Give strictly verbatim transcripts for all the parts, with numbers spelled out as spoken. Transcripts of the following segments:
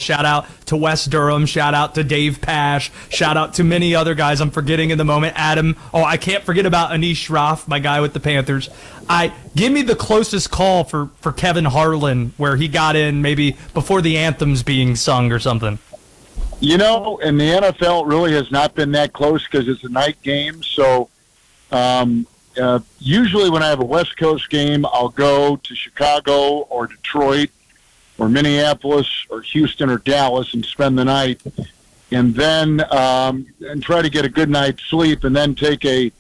Shout out to Wes Durham. Shout out to Dave Pash. Shout out to many other guys I'm forgetting in the moment. Adam. Oh, I can't forget about Anish Shroff, my guy with the Panthers. I give me the closest call for, for Kevin Harlan where he got in maybe before the anthem's being sung or something. You know, in the N F L, it really has not been that close because it's a night game. So um, uh, usually when I have a West Coast game, I'll go to Chicago or Detroit or Minneapolis or Houston or Dallas and spend the night, and then um, and try to get a good night's sleep, and then take a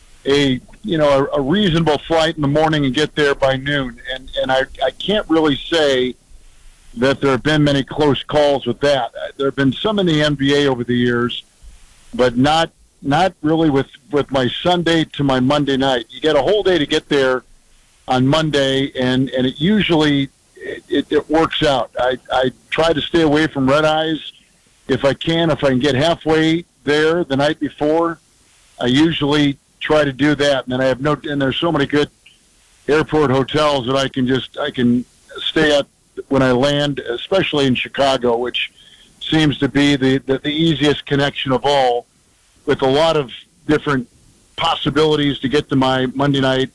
a you know a, a reasonable flight in the morning and get there by noon. And and I I can't really say that there have been many close calls with that. There have been some in the N B A over the years, but not not really with, with my Sunday to my Monday night. You get a whole day to get there on Monday, and, and it usually it, it works out. I, I try to stay away from red eyes if I can. If I can get halfway there the night before, I usually try to do that. And then I have no, and there's so many good airport hotels that I can just I can stay at when I land, especially in Chicago, which seems to be the, the, the easiest connection of all, with a lot of different possibilities to get to my Monday night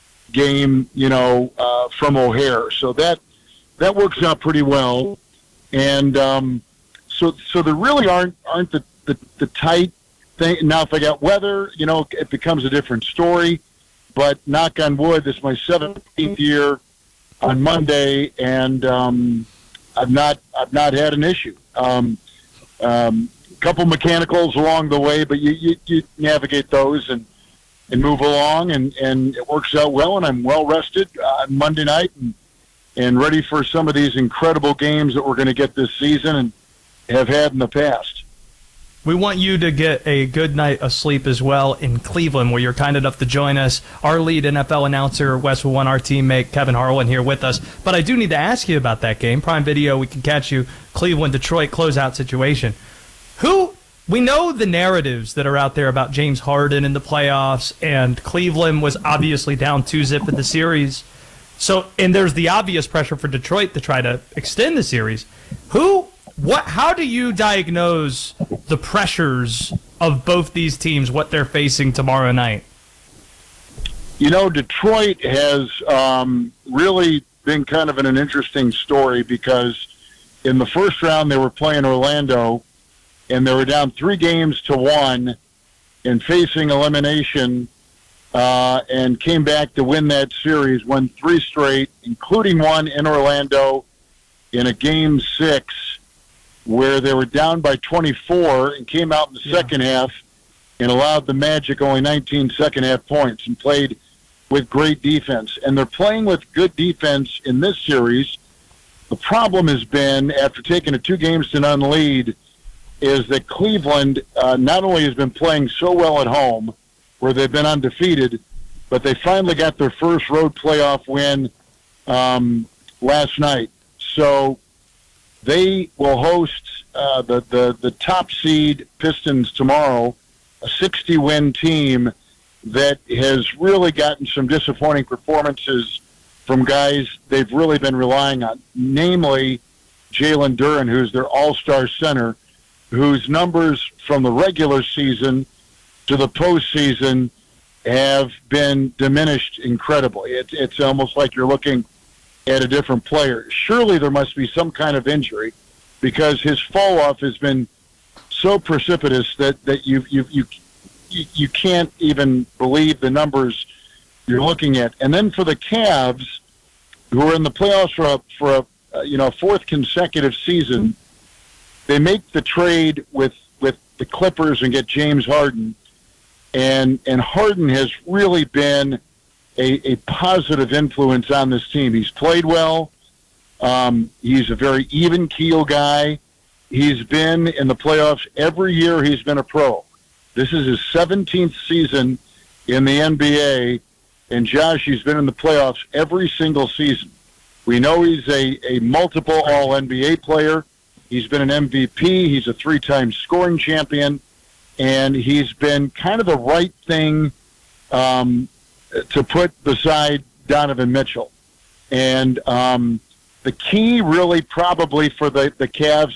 game, you know, uh, from O'Hare. So that that works out pretty well. And um, so so there really aren't aren't the, the, the tight thing. Now, if I got weather, you know, it becomes a different story. But knock on wood, this is my seventeenth year on Monday, and um, I've not I've not had an issue. Um, um, couple mechanicals along the way, but you, you, you navigate those and, and move along, and, and it works out well, and I'm well rested on Monday night and, and ready for some of these incredible games that we're going to get this season and have had in the past. We want you to get a good night of sleep as well in Cleveland, where you're kind enough to join us. Our lead N F L announcer, Westwood One, our teammate, Kevin Harlan, here with us. But I do need to ask you about that game. Prime Video, we can catch you. Cleveland-Detroit closeout situation. Who, we know the narratives that are out there about James Harden in the playoffs, and Cleveland was obviously down two zip in the series. So, and there's the obvious pressure for Detroit to try to extend the series. Who, what, how do you diagnose the pressures of both these teams, what they're facing tomorrow night? You know, Detroit has um, really been kind of an, an interesting story, because in the first round they were playing Orlando, and they were down three games to one and facing elimination, uh, and came back to win that series, won three straight, including one in Orlando in a game six where they were down by twenty-four and came out in the yeah. second half and allowed the Magic only nineteen second half points and played with great defense. And they're playing with good defense in this series. The problem has been, after taking a two games to none lead, is that Cleveland uh, not only has been playing so well at home, where they've been undefeated, but they finally got their first road playoff win um, last night. So they will host uh, the, the, the top seed Pistons tomorrow, a sixty-win team that has really gotten some disappointing performances from guys they've really been relying on, namely Jalen Duren, who's their all-star center, whose numbers from the regular season to the postseason have been diminished incredibly. It's, it's almost like you're looking at a different player. Surely there must be some kind of injury, because his fall-off has been so precipitous that, that you, you, you, you can't even believe the numbers you're looking at. And then for the Cavs, who are in the playoffs for a, for a you know, fourth consecutive season, they make the trade with, with the Clippers and get James Harden, and and Harden has really been a, a positive influence on this team. He's played well. Um, he's a very even keel guy. He's been in the playoffs every year he's been a pro. This is his seventeenth season in the N B A, and Josh, he's been in the playoffs every single season. We know he's a, a multiple all N B A player. He's been an M V P. He's a three-time scoring champion. And he's been kind of the right thing um, to put beside Donovan Mitchell. And um, the key really probably for the, the Cavs